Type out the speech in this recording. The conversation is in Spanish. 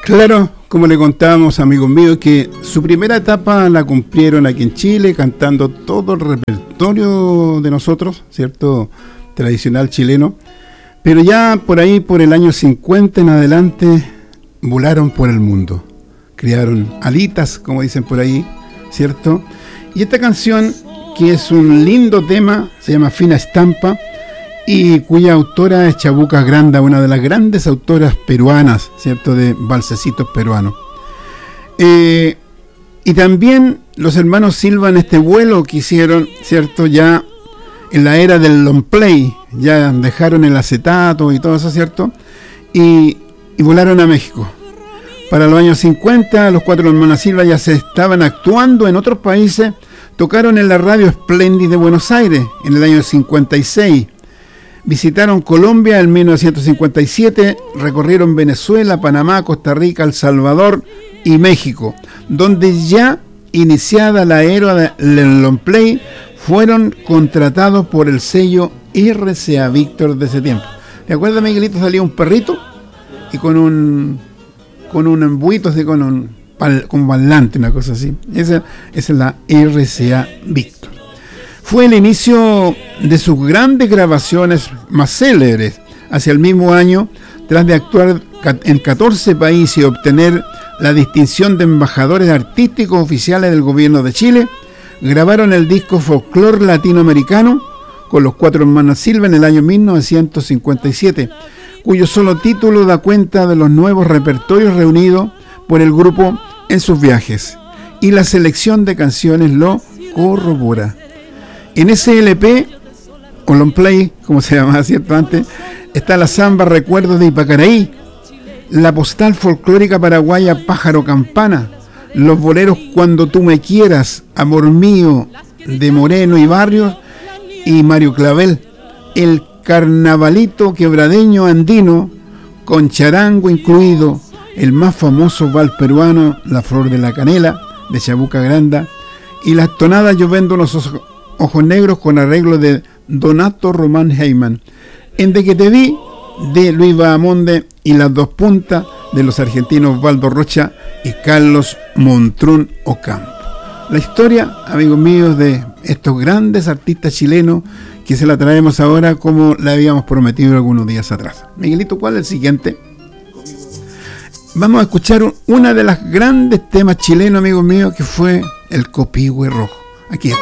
Claro, como le contábamos, amigos míos, que su primera etapa la cumplieron aquí en Chile, cantando todo el repertorio de nosotros, ¿cierto? Tradicional chileno. Pero ya por ahí, por el año 50 en adelante, volaron por el mundo. Crearon alitas, como dicen por ahí, ¿cierto? Y esta canción, que es un lindo tema, se llama Fina Estampa, y cuya autora es Chabuca Granda, una de las grandes autoras peruanas, ¿cierto?, de valsecitos peruanos. Y también los hermanos Silva en este vuelo que hicieron, ¿cierto?, ya en la era del long play, ya dejaron el acetato y todo eso, ¿cierto?, y volaron a México. Para los años 50, los cuatro hermanos Silva ya se estaban actuando en otros países, tocaron en la Radio Splendid de Buenos Aires en el año 56, visitaron Colombia en 1957, recorrieron Venezuela, Panamá, Costa Rica, El Salvador y México, donde ya iniciada la era del long play, fueron contratados por el sello RCA Víctor de ese tiempo. ¿Te acuerdas, Miguelito? Salía un perrito y con un embuito, así con parlante, una cosa así. Esa es la RCA Víctor. Fue el inicio de sus grandes grabaciones más célebres. Hacia el mismo año, tras de actuar en 14 países y obtener la distinción de embajadores artísticos oficiales del gobierno de Chile, grabaron el disco Folclor Latinoamericano con los cuatro hermanos Silva en el año 1957, cuyo solo título da cuenta de los nuevos repertorios reunidos por el grupo en sus viajes, y la selección de canciones lo corrobora. En ese LP, o long play, como se llamaba, ¿cierto?, antes, está la samba Recuerdos de Ipacaraí, la postal folclórica paraguaya Pájaro Campana, los boleros Cuando tú me quieras, Amor mío, de Moreno y Barrios y Mario Clavel, el carnavalito quebradeño andino, con charango incluido, el más famoso vals peruano, La Flor de la Canela, de Chabuca Granda, y las tonadas Yo vendo unos ojos negros, con arreglo de Donato Román Heyman, en De que te vi, de Luis Bahamonde, y Las dos puntas, de los argentinos Valdo Rocha y Carlos Montrún Ocampo. La historia, amigos míos, de estos grandes artistas chilenos, que se la traemos ahora como la habíamos prometido algunos días atrás. Miguelito, ¿cuál es el siguiente? Vamos a escuchar una de las grandes temas chilenos, amigos míos, que fue el Copihue Rojo. Aquí está.